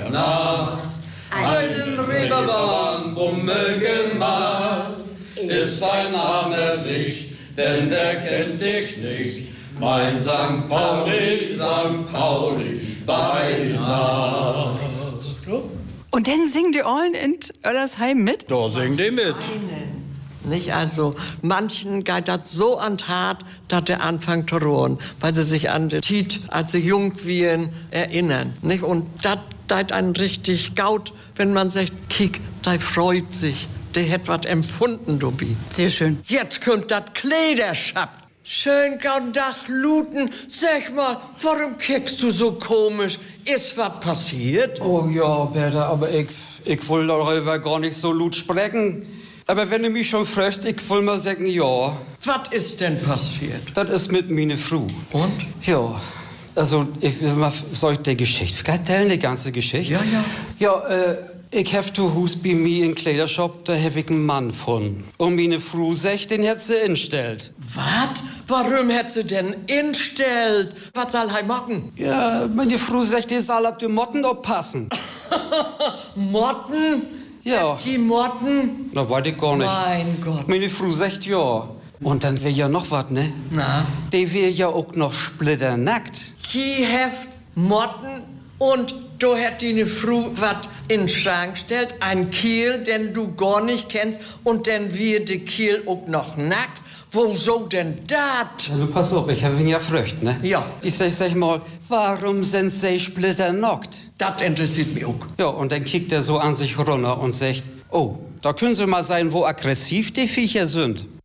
Nacht einen Reeperbahn Bummel gemacht. Ist dein Arm erwischt, denn der kennt dich nicht. Mein St. Pauli, bei Nacht. Und dann singen die allen in Oellersheim mit? Da singen die mit. Nicht? Also, manchen geht das so an Tat, dass der anfängt zu ruhen, weil sie sich an die Zeit, als sie jung waren, erinnern. Nicht? Und das deit einen richtig gaut, wenn man sagt, kick, der freut sich, der hat was empfunden, Dubi. Sehr schön. Jetzt kommt das Klederschapp. Schön gauden Dach luten. Sag mal, warum kickst du so komisch? Ist was passiert? Oh ja, Bertha, aber ich will darüber gar nicht so laut sprechen. Aber wenn du mich schon fragst, ich will mal sagen, ja. Was ist denn passiert? Das ist mit meiner Frau. Und? Ja, also soll ich die Geschichte erzählen, die ganze Geschichte? Ja, ja. Ja, ich hab zu Hus bei mir in Kleidershop, da hab ich einen Mann von. Und meine Frau sagt, den hat sie instellt. Was? Warum hat sie denn instellt? Was soll er machen? Ja, meine Frau sagt, die soll auf die Motten aufpassen. Motten? Ja. Die Motten? Da weiß ich gar nicht. Mein Gott. Meine Frau sagt ja. Und dann wär ja noch was, ne? Na? Die wär ja auch noch splitternackt. Die heft Motten und du hat die Frau was in den Schrank gestellt, ein Kiel, den du gar nicht kennst, und dann wird der Kiel auch noch nackt. Wieso denn das? Ja, nun pass auf, ich hab ihn ja fröcht, ne? Ja. Ich sag mal, warum sind sie splitternackt? Das interessiert mich auch. Ja, und dann kickt er so an sich runter und sagt, oh, da können Sie mal sein, wo aggressiv die Viecher sind.